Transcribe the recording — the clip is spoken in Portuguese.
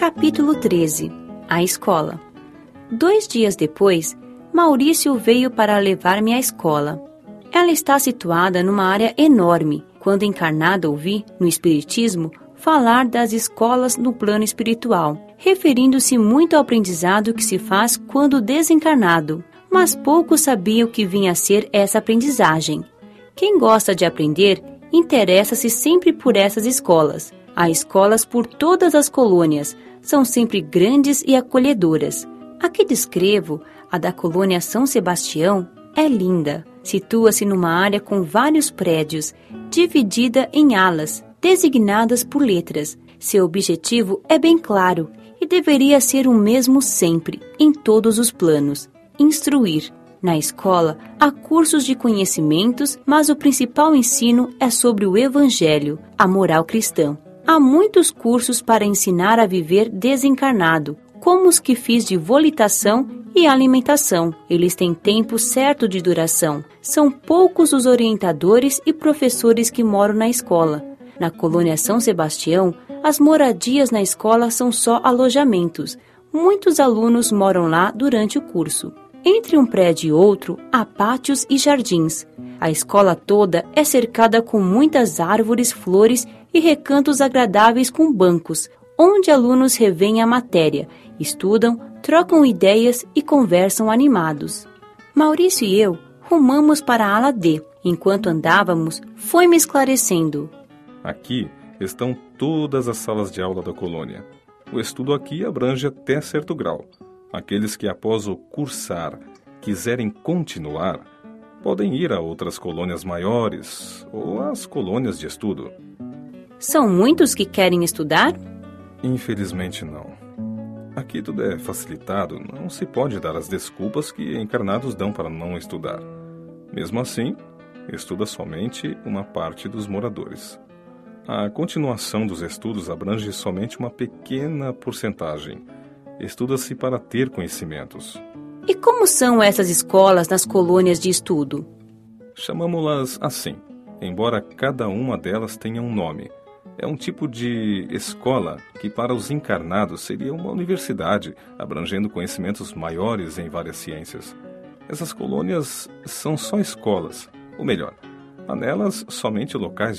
Capítulo 13. A escola. 2 dias depois, Maurício veio para levar-me à escola. Ela está situada numa área enorme. Quando encarnado ouvi, no Espiritismo, falar das escolas no plano espiritual, referindo-se muito ao aprendizado que se faz quando desencarnado. Mas pouco sabia o que vinha a ser essa aprendizagem. Quem gosta de aprender, interessa-se sempre por essas escolas. Há escolas por todas as colônias, são sempre grandes e acolhedoras. A que descrevo, a da colônia São Sebastião, é linda. Situa-se numa área com vários prédios, dividida em alas, designadas por letras. Seu objetivo é bem claro e deveria ser o mesmo sempre, em todos os planos: instruir. Na escola, há cursos de conhecimentos, mas o principal ensino é sobre o Evangelho, a moral cristã. Há muitos cursos para ensinar a viver desencarnado, como os que fiz de volitação e alimentação. Eles têm tempo certo de duração. São poucos os orientadores e professores que moram na escola. Na colônia São Sebastião, as moradias na escola são só alojamentos. Muitos alunos moram lá durante o curso. Entre um prédio e outro, há pátios e jardins. A escola toda é cercada com muitas árvores, flores e recantos agradáveis com bancos, onde alunos revêem a matéria, estudam, trocam ideias e conversam animados. Maurício e eu rumamos para a ala D. Enquanto andávamos, foi-me esclarecendo. Aqui estão todas as salas de aula da colônia. O estudo aqui abrange até certo grau. Aqueles que, após o cursar, quiserem continuar, podem ir a outras colônias maiores ou às colônias de estudo. São muitos que querem estudar? Infelizmente não. Aqui tudo é facilitado, não se pode dar as desculpas que encarnados dão para não estudar. Mesmo assim, estuda somente uma parte dos moradores. A continuação dos estudos abrange somente uma pequena porcentagem. Estuda-se para ter conhecimentos. E como são essas escolas nas colônias de estudo? Chamamos-las assim, embora cada uma delas tenha um nome. É um tipo de escola que para os encarnados seria uma universidade, abrangendo conhecimentos maiores em várias ciências. Essas colônias são só escolas, ou melhor, há nelas somente locais